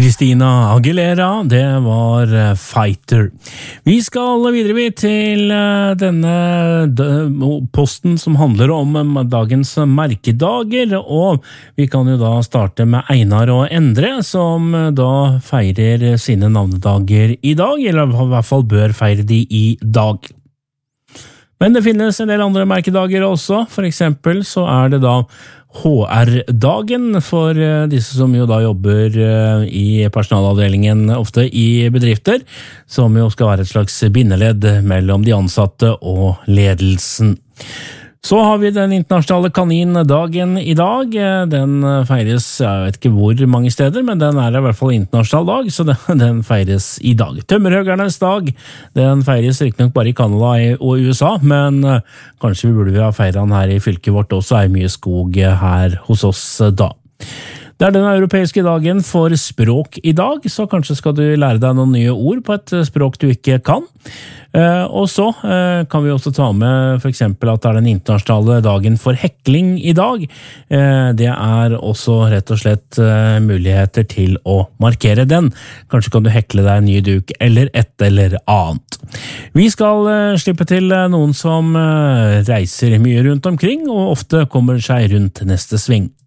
Christina Aguilera, det var Fighter. Vi skal videre til denne posten som handler om dagens merkedager, og vi kan jo da starte med Einar og Endre, som da feirer sine navnedager i dag, eller i hvert fall bør feire de i dag. Men det finnes en del andre merkedager også, for eksempel så det da HR-dagen for disse som jo da jobber i personalavdelingen, ofte i bedrifter, som jo skal være et slags bindeledd mellom de ansatte og ledelsen. Så har vi den internasjonale kanindagen i dag. Den feires, jeg vet ikke hvor mange steder, men den i hvert fall internasjonal dag, så den feires i dag. Tømmerhøgernes dag, den feires riktignok bare i Canada og USA, men kanskje vi burde ha feiret den her i fylket vårt også, mye skog her hos oss da. Det den europeiske dagen for språk i dag, så kanskje skal du lære deg noen nye ord på et språk du ikke kan. Og så kan vi også ta med for eksempel at det den internasjonale dagen for hekling i dag. Det også rett og slett muligheter til å markere den. Kanskje kan du hekle deg en ny duk eller et eller annet. Vi skal slippe til noen som reiser mye rundt omkring og ofte kommer seg rundt neste sving.